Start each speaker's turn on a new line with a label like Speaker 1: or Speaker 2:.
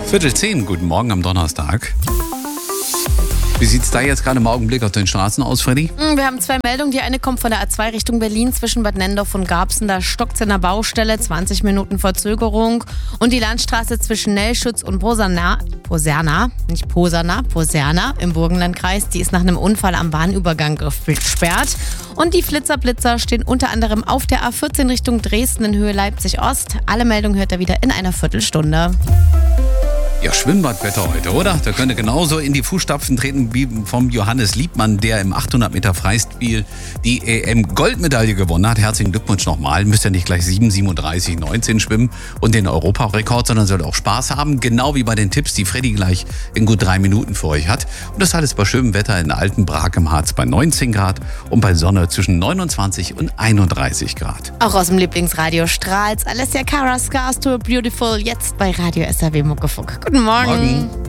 Speaker 1: 9:45, guten Morgen am Donnerstag. Wie sieht's da jetzt gerade im Augenblick auf den Straßen aus, Freddy?
Speaker 2: Wir haben zwei Meldungen. Die eine kommt von der A2 Richtung Berlin zwischen Bad Nendorf und Garbsen. Da stockt's in der Baustelle, 20 Minuten Verzögerung. Und die Landstraße zwischen Nellschutz und Poserna im Burgenlandkreis, die ist nach einem Unfall am Bahnübergang gesperrt. Und die Flitzer stehen unter anderem auf der A14 Richtung Dresden in Höhe Leipzig-Ost. Alle Meldungen hört ihr wieder in einer Viertelstunde.
Speaker 1: Ja, Schwimmbadwetter heute, oder? Da könnte genauso in die Fußstapfen treten wie vom Johannes Liebmann, der im 800 Meter Freistil die EM-Goldmedaille gewonnen hat. Herzlichen Glückwunsch nochmal. Müsst ihr nicht gleich 7:37:19 schwimmen und den Europarekord, sondern sollt auch Spaß haben. Genau wie bei den Tipps, die Freddy gleich in gut 3 Minuten für euch hat. Und das alles bei schönem Wetter in Altenbrak im Harz bei 19 Grad und bei Sonne zwischen 29 und 31 Grad.
Speaker 2: Auch aus dem Lieblingsradio strahlt's. Alessia Cara, Scars to a Beautiful, jetzt bei Radio SAW Muckefuck. Guten Morgen.